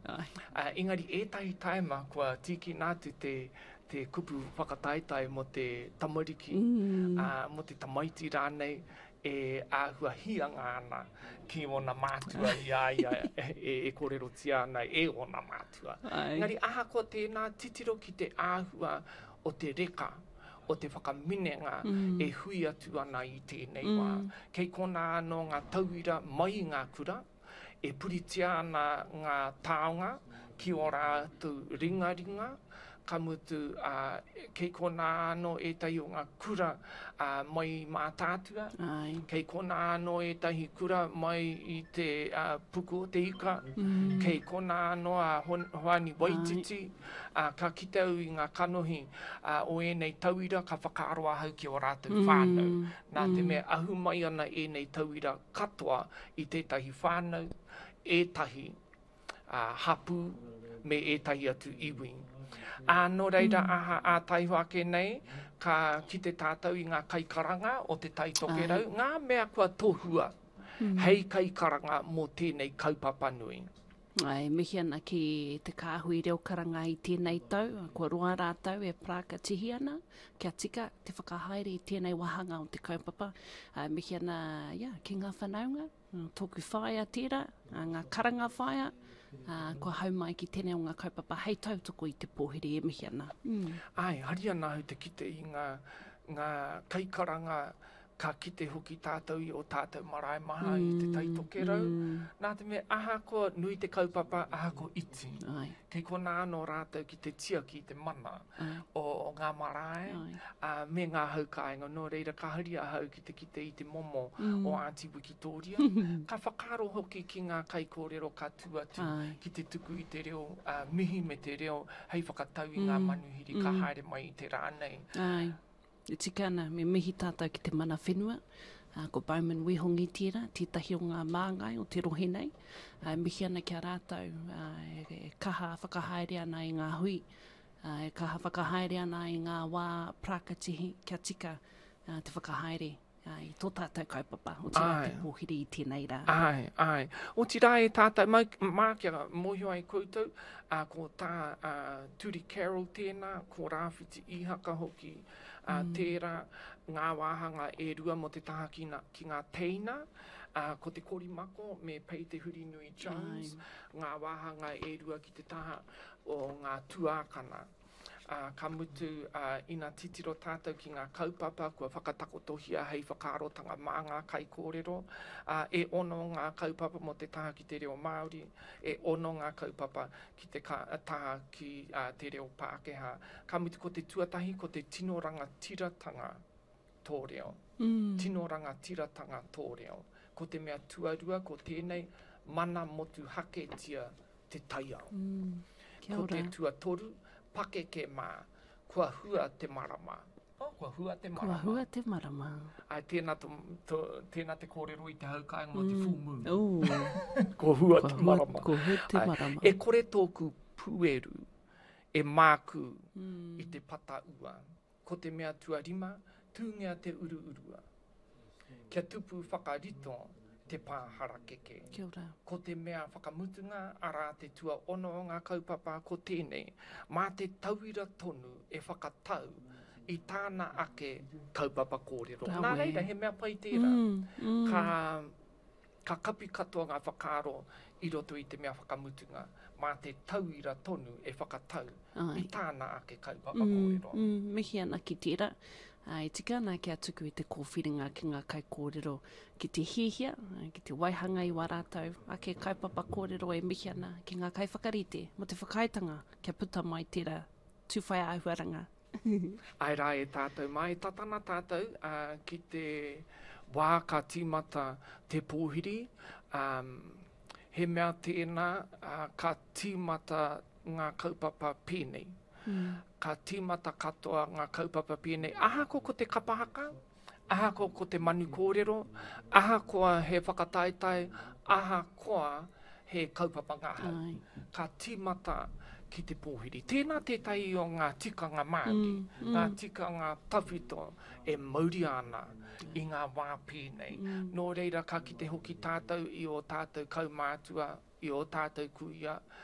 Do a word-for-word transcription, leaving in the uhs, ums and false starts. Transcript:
Uh, engari, ētahi taima kua tiki nātu te, te kupu whakataitai mo te tamariki, mm. uh, mo te tamaiti rānei, e āhua hianga ana ki ona mātua i aia e, e kōrero tia ana e ona mātua. Ai. Engari, aha ko tēnā titiro ki te āhua o te reka, o te whakaminenga mm. e hui atu ana i tēnei wā. Mm. Kei kona anō ngā tauira mai ngā kura, e puritia ana ngā taonga ki ora atu ringa ringa, ka mutu uh, kei kona anō ētahi o ngā kura uh, mai mā tātua, Ai. Kei kona anō ētahi kura mai i te uh, puku o te ika, mm. kei kona anō a uh, Hoani Waititi, uh, ka kitau i ngā kanohi uh, o ēnei tauira ka whakaaroa hau ki o rātou mm. whānau. Nā mm. te mea ahu mai ana ēnei tauira katoa i tētahi whānau, ētahi uh, hapu me ētahi atu iwi. Anō reira mm. aha a taihoake nei, ka ki te tātou i ngā kaikaranga o te taitokerau, uh. ngā mea kua tohua, mm. hei kaikaranga mō tēnei kaupapa nui. Ai, mihi ana ki te kāhui reo karanga i tēnei tau, kua roa rātau e prākatihi ana, kia tika te whakahaere i tēnei wahanga o te kaupapa. Ai, mihi ana, yeah, ki ngā whanaunga, tōku whaia tērā, ngā karanga whaia, Uh, kua haumai ki tēnei o ngā kaupapa hei tautoko i te pōhiri e mihi ana. Mm. Ai, hari ana hau te kite i ngā, ngā kaikaranga ka kite hoki tātou i o tātou marae maha mm. i te taitokerau. Mm. Nā te mea, aha ko nui te kaupapa, aha ko iti. Ai. Kei ko nā anō rātou ki te tia ki te mana o, o ngā marae, uh, me ngā haukainga. Nō reira ka haria hau ki te kite i te momo mm. o Aunty Wikitoria. Ka whakaro hoki ki ngā kaikōrero ka tuatu Ai. Ki te tuku i te reo, uh, mihi me te reo, hei whakatau i mm. ngā manuhiri, mm. ka haere mai i te rānei. Ai. E tika ana, me mihi tātou ki te mana whenua, uh, ko Bauman Wihongi tira, titahi o ngā māngai o te rohe nei, uh, mihi ana kia rātou, uh, e, e kaha whakahaere ana i ngā hui, uh, e kaha whakahaere ana i ngā wā prākatihi kia tika uh, te whakahaere. I tō tātou kaupapa, o tira te pōhiri i tēnei rā. Ai, ai. O tira e tātou, mākia mohio ai koutou, uh, ko tā uh, Turi Carol tēnā, ko Rāwhiti Ihaka hoki, uh, mm. tērā ngā wāhanga e rua mo te taha ki ngā, ki ngā teina, uh, ko te korimako me Pei te Huri Nui Jones, ai. Ngā wāhanga e rua ki te taha o ngā tuākana. Uh, ka mutu uh, ina titiro tātou ki ngā kaupapa, kua whakatakotohia hei whakaarotanga mā ngā kaikōrero. Uh, e ono ngā kaupapa mo te taha ki te reo Māori, e ono ngā kaupapa ki te ka, taha ki uh, te reo Pākehā. Ka mutu ko te tuatahi, ko te tinoranga tiratanga tō reo. Mm. Tinoranga tiratanga tō reo. Ko te mea tuarua, ko tēnei mana motu hake tia te taiao. Mm. Ko te tuatoru, pake ke mā, kua hua te marama. Oh, kua hua te marama. Kua hua te marama. Ai, tēnā, to, to, tēnā te kōrero i te haukainga mm. o te full moon. Oh. Kua hua kua te hua, marama. Kua hua te marama. Ai, e kore tōku pueru, e māku mm. i te pata ua. Ko te mea tuarima, tūngia te uru urua. Kia tupu whakarito, te pāhara keke. Kia ora. Ko te mea whakamutunga, ara te tua ono o ngā kaupapa ko tēnei, mā te tauira tonu e whakatau i tāna ake kaupapa kōrero. Nā reira, he mea pai tērā. Mm, mm. Ka, ka kapi katoa ngā whakaaro i roto i te mea whakamutunga, mā te tauira tonu e whakatau Ai. I tāna ake kaupapa mm, kōrero. Mm, mihi ana ki tērā. Ai, tika ana ki atuku i te kōwhiringa ki ngā kai kōrero, ki te hihia, ki te waihanga i warātau, ake kaupapa kōrero e mihi ana ki ngā kai whakarite, mo te whakaitanga, kia puta mai tērā tūwhai āhuaranga. Ai rā e tātou mai, tatana tātou, uh, ki te wā ka tīmata te pōhiri, um, he mea tēnā uh, ka tīmata ngā kaupapa pēnei. Mm. Ka tīmata katoa ngā kaupapa pēnei. Aha ko ko te kapahaka, aha ko ko te manu kōrero, aha koa he whakataitai, aha koa he kaupapa ngaha. Ai. Ka tīmata ki te pōhiri. Tēnā tētai o ngā tikanga Māori, mm. ngā tikanga tawhito e mauri ana mm. i ngā wā pēnei. Mm. Nō reira ka kite hoki tātou i o tātou kaumātua, i o tātou kuia,